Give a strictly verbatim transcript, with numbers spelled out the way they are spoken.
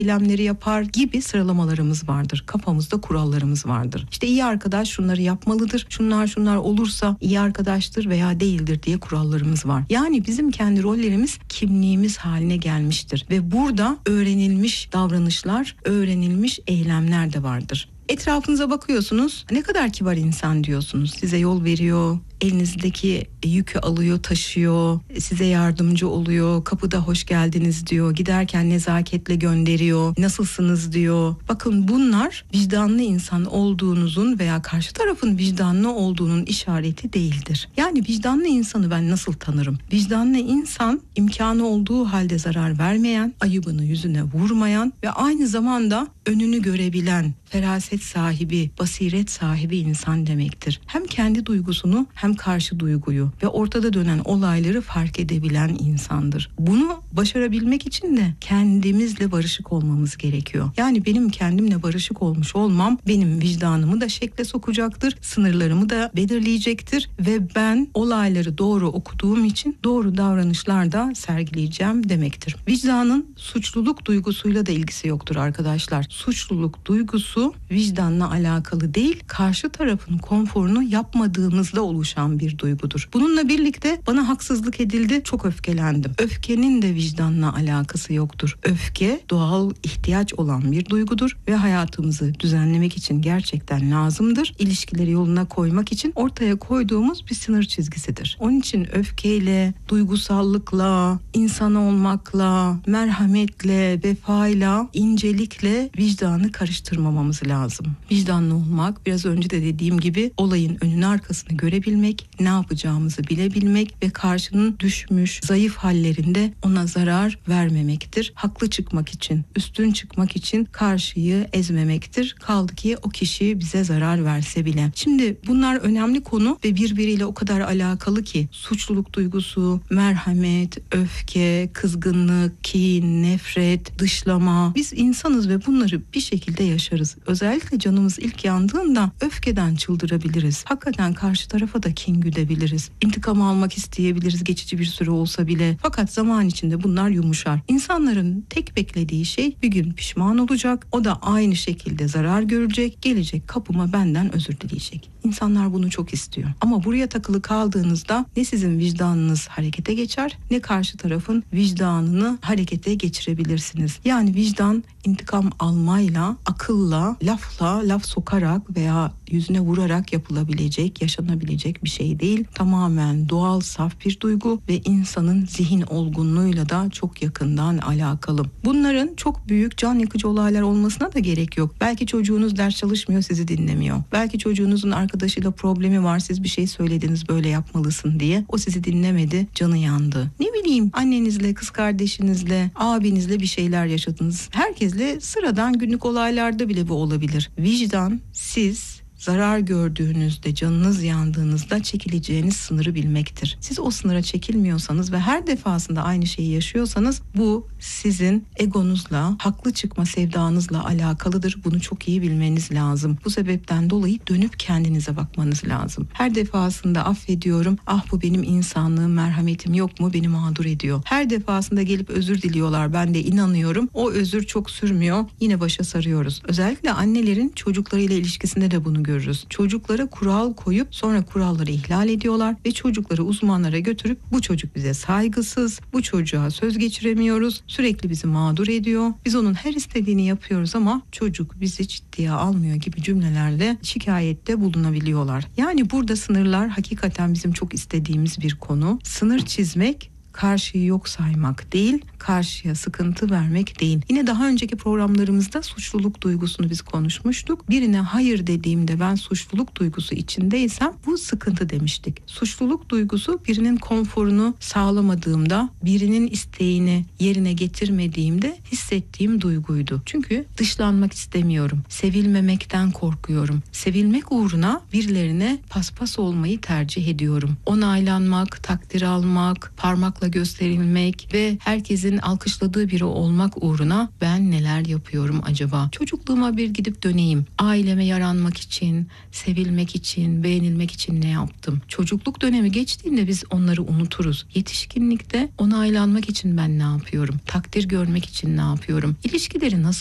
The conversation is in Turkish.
eylemleri yapar gibi sıralamalarımız vardır. Kafamızda kurallarımız vardır. İşte iyi arkadaş şunları yapmalıdır, şunlar şunlar olursa iyi arkadaştır veya değildir diye kurallarımız var. Yani bizim kendi rollerimiz kimliğimiz haline gelmiştir ve burada öğrenilmiş davranışlar, öğrenilmiş eylemler de vardır. Etrafınıza bakıyorsunuz, ne kadar kibar insan diyorsunuz. Size yol veriyor, elinizdeki yükü alıyor, taşıyor, size yardımcı oluyor, kapıda hoş geldiniz diyor, giderken nezaketle gönderiyor, nasılsınız diyor. Bakın bunlar vicdanlı insan olduğunuzun veya karşı tarafın vicdanlı olduğunun işareti değildir. Yani vicdanlı insanı ben nasıl tanırım? Vicdanlı insan imkanı olduğu halde zarar vermeyen, ayıbını yüzüne vurmayan ve aynı zamanda önünü görebilen, feraset sahibi, basiret sahibi insan demektir. Hem kendi duygusunu hem karşı duyguyu ve ortada dönen olayları fark edebilen insandır. Bunu başarabilmek için de kendimizle barışık olmamız gerekiyor. Yani benim kendimle barışık olmuş olmam benim vicdanımı da şekle sokacaktır, sınırlarımı da belirleyecektir ve ben olayları doğru okuduğum için doğru davranışlar da sergileyeceğim demektir. Vicdanın suçluluk duygusuyla da ilgisi yoktur arkadaşlar. Suçluluk duygusu vicdanla alakalı değil, karşı tarafın konforunu yapmadığımızda oluşan bir duygudur. Bununla birlikte bana haksızlık edildi, çok öfkelendim. Öfkenin de vicdanla alakası yoktur. Öfke doğal ihtiyaç olan bir duygudur ve hayatımızı düzenlemek için gerçekten lazımdır. İlişkileri yoluna koymak için ortaya koyduğumuz bir sınır çizgisidir. Onun için öfkeyle, duygusallıkla, insan olmakla, merhametle, vefayla, incelikle vicdanı karıştırmamamız lazım. Vicdanlı olmak, biraz önce de dediğim gibi olayın önünü arkasını görebilmek, ne yapacağımızı bilebilmek ve karşının düşmüş, zayıf hallerinde ona zarar vermemektir. Haklı çıkmak için, üstün çıkmak için karşıyı ezmemektir. Kaldı ki o kişi bize zarar verse bile. Şimdi bunlar önemli konu ve birbiriyle o kadar alakalı ki suçluluk duygusu, merhamet, öfke, kızgınlık, kin, nefret, dışlama. Biz insanız ve bunları bir şekilde yaşarız. Özellikle canımız ilk yandığında öfkeden çıldırabiliriz. Hakikaten karşı tarafa da kin güdebiliriz. İntikam almak isteyebiliriz geçici bir süre olsa bile. Fakat zaman içinde bunlar yumuşar. İnsanların tek beklediği şey bir gün pişman olacak. O da aynı şekilde zarar görecek. Gelecek kapıma benden özür dileyecek. İnsanlar bunu çok istiyor. Ama buraya takılı kaldığınızda ne sizin vicdanınız harekete geçer ne karşı tarafın vicdanını harekete geçirebilirsiniz. Yani vicdan intikam almayla, akılla, lafla, laf sokarak veya yüzüne vurarak yapılabilecek, yaşanabilecek bir şey değil. Tamamen doğal, saf bir duygu ve insanın zihin olgunluğuyla da çok yakından alakalı. Bunların çok büyük can yakıcı olaylar olmasına da gerek yok. Belki çocuğunuz ders çalışmıyor, sizi dinlemiyor. Belki çocuğunuzun arkadaşıyla problemi var, siz bir şey söylediniz böyle yapmalısın diye. O sizi dinlemedi, canı yandı. Ne bileyim, annenizle, kız kardeşinizle, abinizle bir şeyler yaşadınız. Herkesle sıradan günlük olaylarda bile bu olabilir. Vicdan, siz zarar gördüğünüzde, canınız yandığınızda çekileceğiniz sınırı bilmektir. Siz o sınıra çekilmiyorsanız ve her defasında aynı şeyi yaşıyorsanız bu sizin egonuzla, haklı çıkma sevdanızla alakalıdır. Bunu çok iyi bilmeniz lazım. Bu sebepten dolayı dönüp kendinize bakmanız lazım. Her defasında affediyorum, ah bu benim insanlığım, merhametim yok mu, beni mağdur ediyor. Her defasında gelip özür diliyorlar, ben de inanıyorum. O özür çok sürmüyor, yine başa sarıyoruz. Özellikle annelerin çocuklarıyla ilişkisinde de bunu görüyoruz. Görürüz. Çocuklara kural koyup sonra kuralları ihlal ediyorlar ve çocukları uzmanlara götürüp bu çocuk bize saygısız, bu çocuğa söz geçiremiyoruz, sürekli bizi mağdur ediyor, biz onun her istediğini yapıyoruz ama çocuk bizi ciddiye almıyor gibi cümlelerle şikayette bulunabiliyorlar. Yani burada sınırlar hakikaten bizim çok istediğimiz bir konu. Sınır çizmek, karşıyı yok saymak değil, karşıya sıkıntı vermek değil. Yine daha önceki programlarımızda suçluluk duygusunu biz konuşmuştuk. Birine hayır dediğimde ben suçluluk duygusu içindeysem bu sıkıntı demiştik. Suçluluk duygusu birinin konforunu sağlamadığımda, birinin isteğini yerine getirmediğimde hissettiğim duyguydu. Çünkü dışlanmak istemiyorum. Sevilmemekten korkuyorum. Sevilmek uğruna birilerine paspas olmayı tercih ediyorum. Onaylanmak, takdir almak, parmakla parmakla gösterilmek ve herkesin alkışladığı biri olmak uğruna ben neler yapıyorum acaba? Çocukluğuma bir gidip döneyim. Aileme yaranmak için, sevilmek için, beğenilmek için ne yaptım? Çocukluk dönemi geçtiğinde biz onları unuturuz. Yetişkinlikte onaylanmak için ben ne yapıyorum? Takdir görmek için ne yapıyorum? İlişkileri nasıl